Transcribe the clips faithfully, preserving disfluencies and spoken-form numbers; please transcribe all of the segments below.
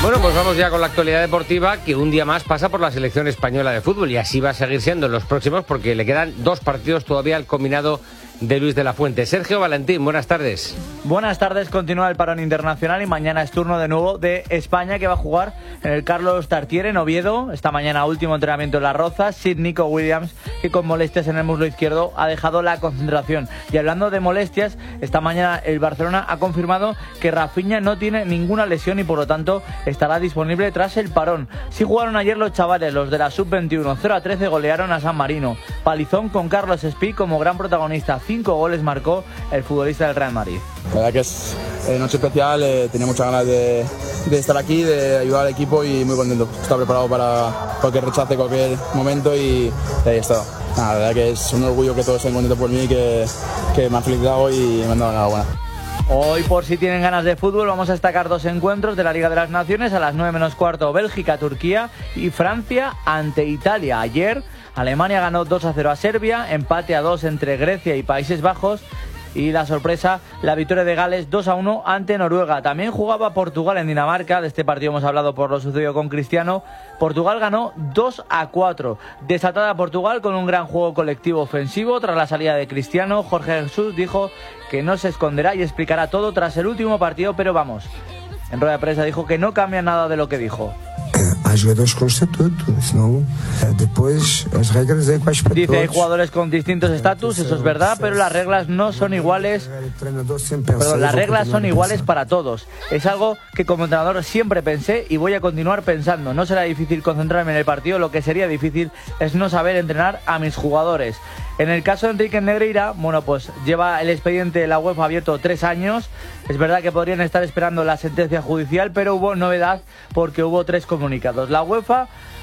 Bueno, pues vamos ya con la actualidad deportiva, que un día más pasa por la selección española de fútbol, y así va a seguir siendo en los próximos, porque le quedan dos partidos todavía al combinado de Luis de la Fuente. Sergio Valentín, buenas tardes. Buenas tardes, continúa el parón internacional y mañana es turno de nuevo de España, que va a jugar en el Carlos Tartiere en Oviedo. Esta mañana último entrenamiento en Las Rozas, sin Nico Williams, que con molestias en el muslo izquierdo ha dejado la concentración. Y hablando de molestias, esta mañana el Barcelona ha confirmado que Rafinha no tiene ninguna lesión y por lo tanto estará disponible tras el parón. Sí jugaron ayer los chavales, los de la sub veintiuno, cero a trece golearon a San Marino. Palizón con Carlos Espí como gran protagonista. Cinco goles marcó el futbolista del Real Madrid. La verdad que es eh, noche especial, eh, tenía muchas ganas de, de estar aquí, de ayudar al equipo y muy contento. Está preparado para cualquier rechace, cualquier momento y, y ahí está. Nada, la verdad que es un orgullo que todos estén contentos por mí, que, que me han felicitado y me han dado enhorabuena. Hoy, por si tienen ganas de fútbol, vamos a destacar dos encuentros de la Liga de las Naciones. A las nueve menos cuarto, Bélgica, Turquía y Francia ante Italia. Ayer, Alemania ganó dos a cero a Serbia, empate a dos entre Grecia y Países Bajos. Y la sorpresa, la victoria de Gales dos a uno ante Noruega. También jugaba Portugal en Dinamarca. De este partido hemos hablado por lo sucedido con Cristiano. Portugal ganó dos a cuatro. Desatada Portugal con un gran juego colectivo ofensivo. Tras la salida de Cristiano, Jorge Jesús dijo que no se esconderá y explicará todo tras el último partido. Pero vamos, en rueda de prensa dijo que no cambia nada de lo que dijo. Há jogadores com estatuto, senão depois as regras é iguais para todos. Dice, hay jugadores con distintos estatus, eso es verdad, pero las reglas no son iguales. Perdón, las reglas son iguales para todos. Es algo que como entrenador siempre pensé y voy a continuar pensando. No será difícil concentrarme en el partido, lo que sería difícil es no saber entrenar a mis jugadores. En el caso de Enrique Negreira, bueno, pues lleva el expediente de la UEFA abierto tres años. Es verdad que podrían estar esperando la sentencia judicial, pero hubo novedad porque hubo tres comunicados. La UEFA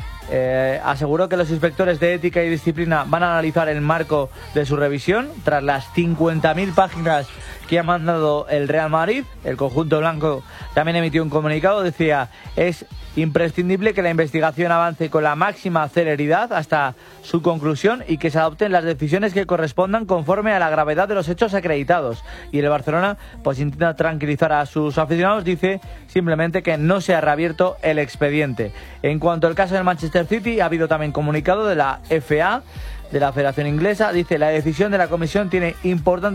eh, aseguró que los inspectores de ética y disciplina van a analizar el marco de su revisión tras las cincuenta mil páginas que ha mandado el Real Madrid. El conjunto blanco también emitió un comunicado, decía: es imprescindible que la investigación avance con la máxima celeridad hasta su conclusión y que se adopten las decisiones que correspondan conforme a la gravedad de los hechos acreditados. Y el Barcelona pues intenta tranquilizar a sus aficionados, dice simplemente que no se ha reabierto el expediente. En cuanto al caso del Manchester City, ha habido también comunicado de la F A, de la Federación Inglesa. Dice: la decisión de la comisión tiene importante